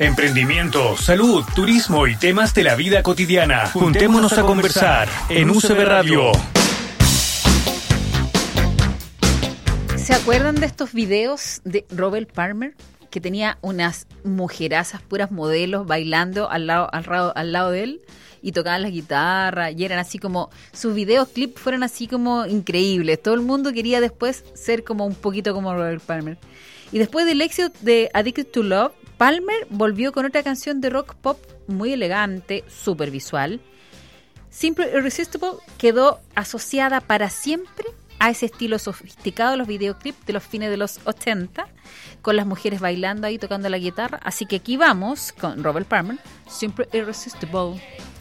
Emprendimiento, salud, turismo y temas de la vida cotidiana. Juntémonos a conversar en UCB Radio. ¿Se acuerdan de estos videos de Robert Palmer? Que tenía unas mujerazas, puras modelos, bailando al lado de él y tocaban la guitarra y eran así como, sus videos clips fueron así como increíbles. Todo el mundo quería después ser como un poquito como Robert Palmer. Y después del éxito de Addicted to Love, Palmer volvió con otra canción de rock pop muy elegante, súper visual. Simple Irresistible quedó asociada para siempre a ese estilo sofisticado de los videoclips de los fines de los 80, con las mujeres bailando ahí, tocando la guitarra. Así que aquí vamos con Robert Palmer, Simple Irresistible.